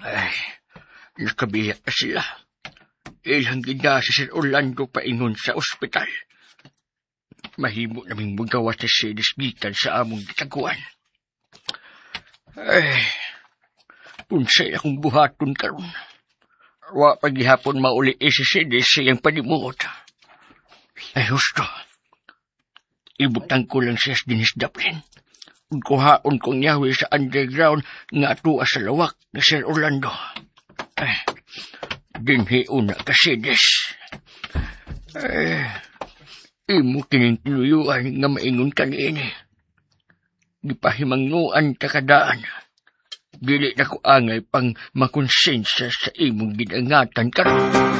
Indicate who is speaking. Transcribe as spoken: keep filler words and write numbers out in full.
Speaker 1: Ay, nakabiyak na sila. Ilang gina si Sir Orlando paingon sa ospital. Mahimo naming magawa sa Sidis gikan sa among gitaguan. Ay, unsay akong buhaton karon. Wa pagihapon mauli si Sidis siyang panimuot. Ay, husto. Ibutang ko lang siya sa Dennis Dublin. Kuhaon kong yawi sa underground nga atua sa lawak ni Sir Orlando. Ay, dinhi una ka Sidis. Ay, imo kining tinuyuan nga maingon ka niini. Gipahimanguan ta kadaan. Dili na ko angay pang makonsensya sa imong gidangatan karon.